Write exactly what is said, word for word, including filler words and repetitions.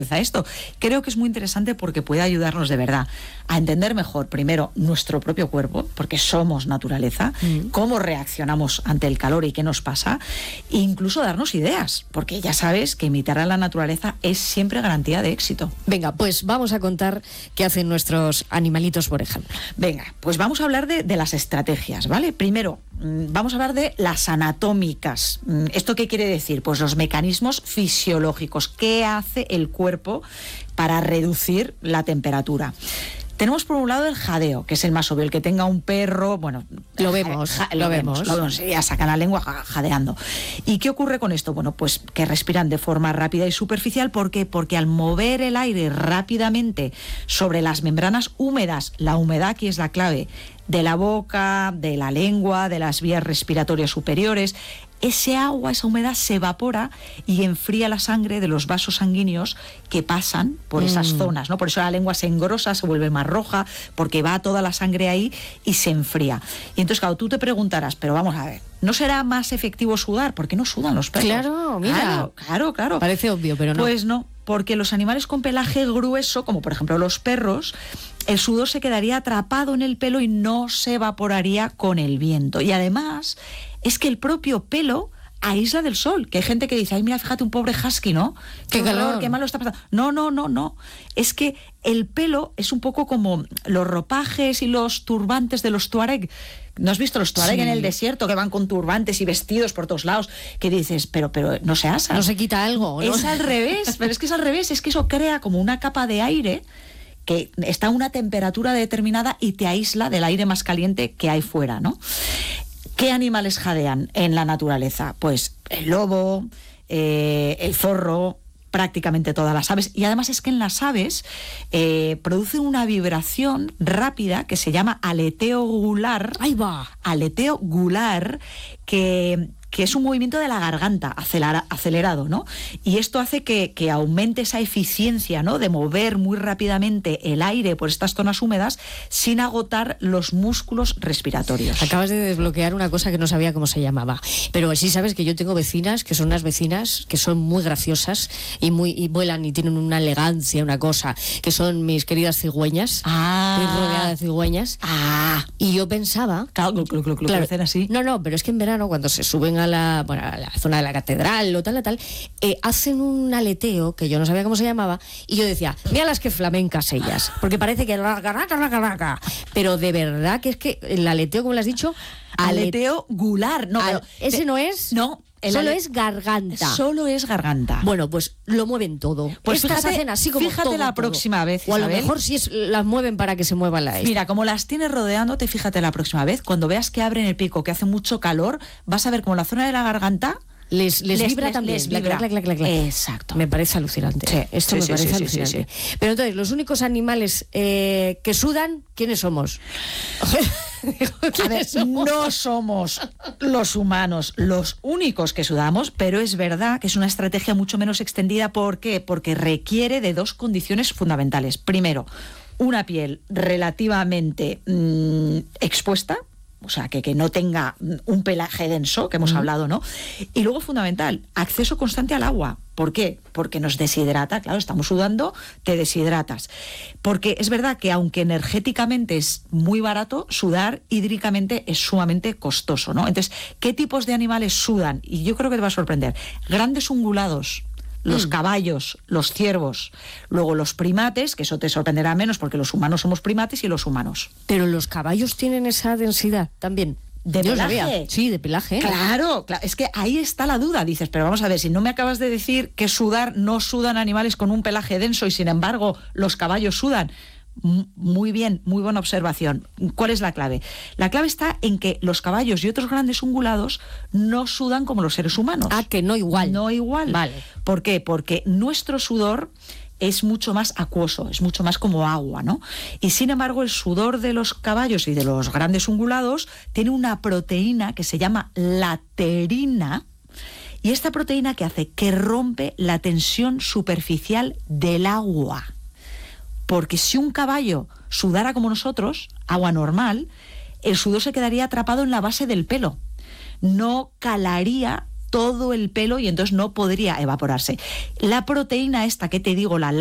esto. Creo que es muy interesante porque puede ayudarnos de verdad a entender mejor, primero, nuestro propio cuerpo, porque somos naturaleza, mm. cómo reaccionamos ante el calor y qué nos pasa, e incluso darnos ideas, porque ya sabes que imitar a la naturaleza es siempre garantía de éxito. Venga, pues vamos a contar qué hacen nuestros animalitos, por ejemplo. Venga, pues vamos a hablar de, de las estrategias, ¿vale? Primero, vamos a hablar de las anatómicas. ¿Esto qué quiere decir? Pues los mecanismos fisiológicos. ¿Qué hace el cuerpo para reducir la temperatura? Tenemos por un lado el jadeo, que es el más obvio, el que tenga un perro, bueno... Lo vemos, ja, lo, lo vemos. vemos. Lo vemos, ya sacan la lengua jadeando. ¿Y qué ocurre con esto? Bueno, pues que respiran de forma rápida y superficial. ¿Por qué? Porque al mover el aire rápidamente sobre las membranas húmedas, la humedad aquí es la clave, de la boca, de la lengua, de las vías respiratorias superiores, ese agua, esa humedad se evapora y enfría la sangre de los vasos sanguíneos que pasan por mm. esas zonas, ¿no? Por eso la lengua se engrosa, se vuelve más roja, porque va toda la sangre ahí y se enfría. Y entonces, claro, tú te preguntarás, pero vamos a ver, ¿no será más efectivo sudar? ¿Por qué no sudan los perros? Claro, mira. Claro, claro, claro. Parece obvio, pero no. Pues no, porque los animales con pelaje grueso, como por ejemplo los perros, el sudor se quedaría atrapado en el pelo y no se evaporaría con el viento. Y además, es que el propio pelo aísla del sol, que hay gente que dice, ay, mira, fíjate, un pobre husky, ¿no? Qué, qué calor, qué malo está pasando. No, no, no, no. Es que el pelo es un poco como los ropajes y los turbantes de los tuareg. ¿No has visto los tuareg sí. en el desierto que van con turbantes y vestidos por todos lados? Que dices, pero, pero no se asa. No se quita algo, ¿no? Es al revés, pero es que es al revés, es que eso crea como una capa de aire que está a una temperatura determinada y te aísla del aire más caliente que hay fuera, ¿no? ¿Qué animales jadean en la naturaleza? Pues el lobo, eh, el zorro, prácticamente todas las aves. Y además es que en las aves eh, producen una vibración rápida que se llama aleteo gular. ¡Ahí va! Aleteo gular, que... que es un movimiento de la garganta acelera, acelerado, ¿no? Y esto hace que, que aumente esa eficiencia, ¿no?, de mover muy rápidamente el aire por estas zonas húmedas sin agotar los músculos respiratorios. Acabas de desbloquear una cosa que no sabía cómo se llamaba, pero sí sabes que yo tengo vecinas que son unas vecinas que son muy graciosas y muy y vuelan y tienen una elegancia, una cosa, que son mis queridas cigüeñas. Ah. Estoy rodeada de cigüeñas. Ah. Y yo pensaba... Claro, clu, clu, clu, clu, claro, crecen así. No, no, pero es que en verano cuando se suben a la, bueno, a la zona de la catedral o tal, o tal, eh, hacen un aleteo que yo no sabía cómo se llamaba y yo decía, mira las que flamencas ellas, porque parece que pero de verdad que es que el aleteo, como le has dicho, aleteo gular, no, pero ese te, no es, no, el solo ale... es garganta, solo es garganta. Bueno, pues lo mueven todo. Pues estas fíjate, hacen así como fíjate todo, la todo. próxima vez, o a lo Isabel. mejor si es las mueven para que se mueva la. Mira, como las tienes rodeándote, fíjate la próxima vez, cuando veas que abren el pico, que hace mucho calor, vas a ver como la zona de la garganta Les, les, les vibra les, también. Les vibra. Clac, clac, clac, clac. Exacto. Me parece alucinante. Sí, Esto sí, me sí, parece sí, alucinante. Sí, sí. Pero entonces, los únicos animales eh, que sudan, ¿quiénes somos? A ver, somos? No somos los humanos los únicos que sudamos, pero es verdad que es una estrategia mucho menos extendida. ¿Por qué? Porque requiere de dos condiciones fundamentales. Primero, una piel relativamente mmm, expuesta, o sea, que, que no tenga un pelaje denso, que hemos mm. hablado, ¿no? Y luego, fundamental, acceso constante al agua. ¿Por qué? Porque nos deshidrata, claro, estamos sudando, te deshidratas. Porque es verdad que aunque energéticamente es muy barato, sudar hídricamente es sumamente costoso, ¿no? Entonces, ¿qué tipos de animales sudan? Y yo creo que te va a sorprender. Grandes ungulados, los mm. caballos, los ciervos, luego los primates, que eso te sorprenderá menos porque los humanos somos primates, y los humanos. Pero los caballos tienen esa densidad también. ¿De Yo pelaje? Sabía. Sí, de pelaje. Claro, claro, es que ahí está la duda. Dices, pero vamos a ver, si no me acabas de decir que sudar no sudan animales con un pelaje denso y sin embargo los caballos sudan. Muy bien, muy buena observación. ¿Cuál es la clave? La clave está en que los caballos y otros grandes ungulados no sudan como los seres humanos. Ah, que no igual. No igual. Vale. ¿Por qué? Porque nuestro sudor es mucho más acuoso, es mucho más como agua, ¿no? Y sin embargo, el sudor de los caballos y de los grandes ungulados tiene una proteína que se llama laterina, y esta proteína que hace que rompe la tensión superficial del agua. Porque si un caballo sudara como nosotros, agua normal, el sudor se quedaría atrapado en la base del pelo. No calaría todo el pelo y entonces no podría evaporarse. La proteína esta que te digo, la